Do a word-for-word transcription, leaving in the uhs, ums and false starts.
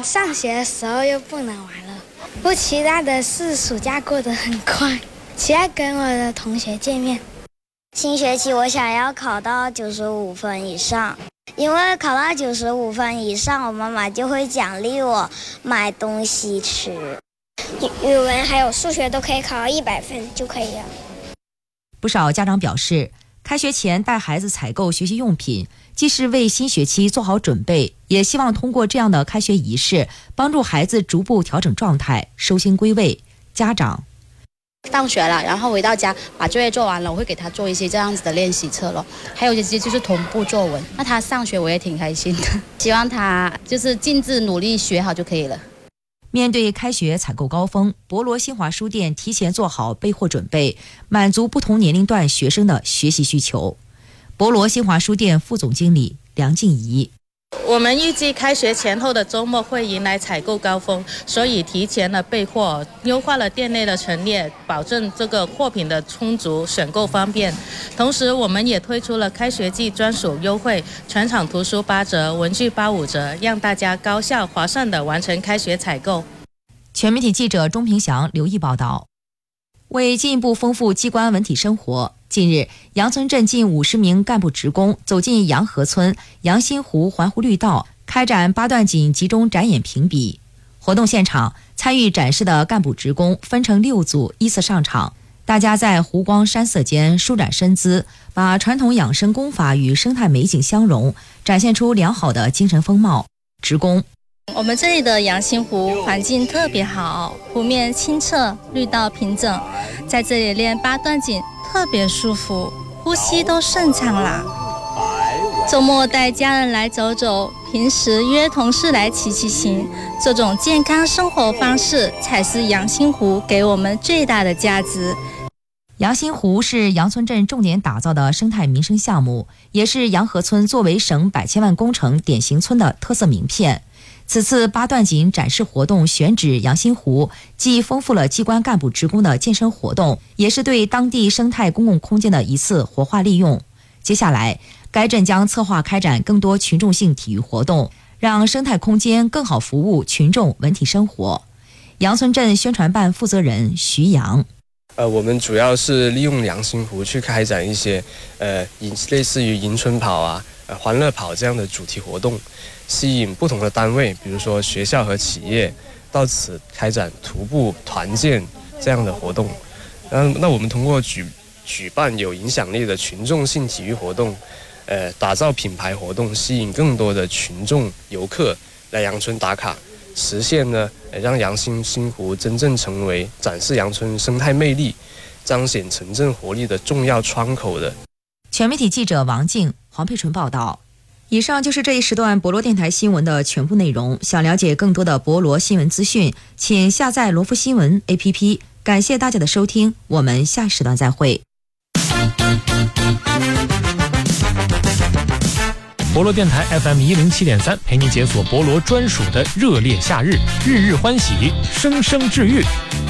上学的时候又不能玩了。不期待的是暑假过得很快，期待跟我的同学见面。 新学期我想要考到九十五分以上，因为考到九十五分以上，我妈妈就会奖励我买东西吃。 语文还有数学都可以考到一百分就可以了。 不少家长表示，开学前带孩子采购学习用品，既是为新学期做好准备，也希望通过这样的开学仪式，帮助孩子逐步调整状态，收心归位。家长放学了，然后回到家把作业做完了，我会给他做一些这样子的练习册咯。还有一些就是同步作文。那他上学我也挺开心的，希望他就是尽致努力学好就可以了。 面对开学采购高峰，博罗新华书店提前做好备货准备，满足不同年龄段学生的学习需求。博罗新华书店副总经理梁静怡， 我们预计开学前后的周末会迎来采购高峰，所以提前了备货，优化了店内的陈列，保证这个货品的充足，选购方便。同时我们也推出了开学季专属优惠，全场图书八折，文具八五折，让大家高效划算地完成开学采购。 全媒体记者钟平祥、刘毅报道。为进一步丰富机关文体生活，近日，杨村镇近五十名干部职工走进杨河村杨新湖环湖绿道，开展八段锦集中展演评比。活动现场，参与展示的干部职工分成六组依次上场，大家在湖光山色间舒展身姿，把传统养生功法与生态美景相融，展现出良好的精神风貌。职工， 我们这里的杨新湖环境特别好，湖面清澈，绿道平整，在这里练八段锦特别舒服，呼吸都顺畅啦。周末带家人来走走，平时约同事来骑骑行，这种健康生活方式才是杨新湖给我们最大的价值。 杨新湖是杨村镇重点打造的生态民生项目，也是杨河村作为省百千万工程典型村的特色名片。此次八段锦展示活动选址杨新湖，既丰富了机关干部职工的健身活动，也是对当地生态公共空间的一次活化利用。接下来，该镇将策划开展更多群众性体育活动，让生态空间更好服务群众文体生活。杨村镇宣传办负责人徐阳， 呃，我们主要是利用杨新湖去开展一些呃类似于迎春跑啊、呃欢乐跑这样的主题活动，吸引不同的单位，比如说学校和企业到此开展徒步团建这样的活动。嗯，那我们通过举举办有影响力的群众性体育活动，呃，打造品牌活动，吸引更多的群众游客来杨村打卡，实现呢让杨新新湖真正成为展示杨村生态魅力、彰显城镇活力的重要窗口的。 全媒体记者王静、黄佩纯报道。以上就是这一时段博罗电台新闻的全部内容。想了解更多的博罗新闻资讯，请下载罗夫新闻 A P P。感谢大家的收听，我们下一时段再会。 博罗电台 F M 一零七点三，陪你解锁博罗专属的热烈夏日，日日欢喜，声声治愈。